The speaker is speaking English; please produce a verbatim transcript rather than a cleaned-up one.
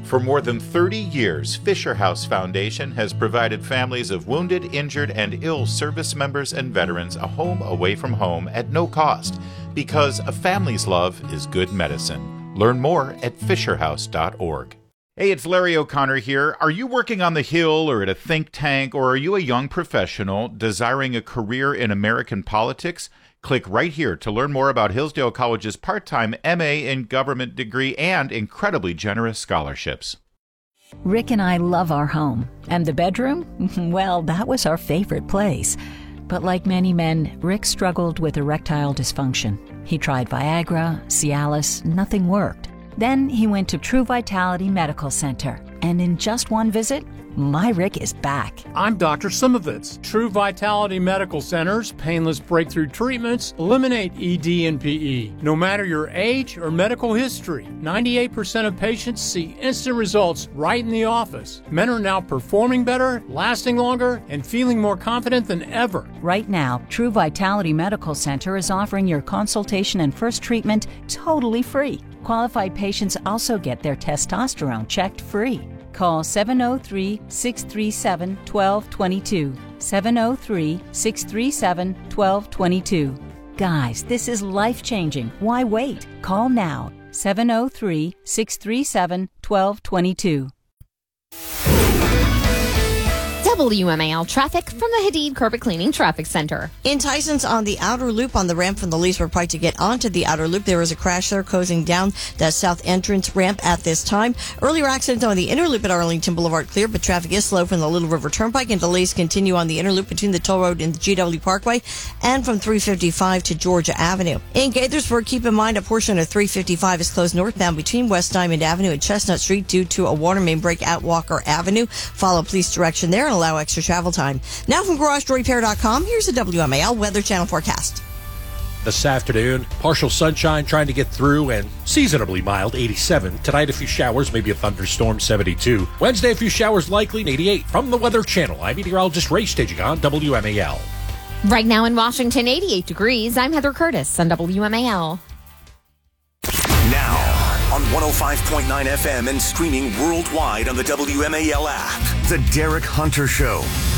For more than thirty years, Fisher House Foundation has provided families of wounded, injured, and ill service members and veterans a home away from home at no cost, because a family's love is good medicine. Learn more at fisher house dot org. Hey, it's Larry O'Connor here. Are you working on the Hill or at a think tank, or are you a young professional desiring a career in American politics? Click right here to learn more about Hillsdale College's part-time M A in government degree and incredibly generous scholarships. Rick and I love our home. And the bedroom? Well, that was our favorite place. But like many men, Rick struggled with erectile dysfunction. He tried Viagra, Cialis, nothing worked. Then he went to True Vitality Medical Center. And in just one visit, my Rick is back. I'm Doctor Simovitz. True Vitality Medical Center's painless breakthrough treatments eliminate E D and P E. No matter your age or medical history, ninety-eight percent of patients see instant results right in the office. Men are now performing better, lasting longer, and feeling more confident than ever. Right now, True Vitality Medical Center is offering your consultation and first treatment totally free. Qualified patients also get their testosterone checked free. Call seven oh three, six three seven, one two two two. seven oh three, six three seven, one two two two. Guys, this is life-changing. Why wait? Call now. seven oh three, six three seven, one two two two. W M A L traffic from the Hadid Carpet Cleaning Traffic Center. In Tyson's on the outer loop on the ramp from the Leesburg Pike to get onto the outer loop, there was a crash there closing down that south entrance ramp at this time. Earlier accident on the inner loop at Arlington Boulevard clear, but traffic is slow from the Little River Turnpike, and delays continue on the inner loop between the toll road and the G W Parkway and from three fifty-five to Georgia Avenue. In Gaithersburg, keep in mind a portion of three fifty-five is closed northbound between West Diamond Avenue and Chestnut Street due to a water main break at Walker Avenue. Follow police direction there and allow extra travel time. Now from Garage Door Repair dot com, here's a W M A L Weather Channel forecast. This afternoon, partial sunshine trying to get through and seasonably mild, eighty-seven. Tonight, a few showers, maybe a thunderstorm, seventy-two. Wednesday, a few showers likely, eighty-eight. From the Weather Channel, I'm meteorologist Ray Staging on W M A L. Right now in Washington, eighty-eight degrees. I'm Heather Curtis on W M A L. Now, on one oh five point nine F M and streaming worldwide on the W M A L app, The Derek Hunter Show.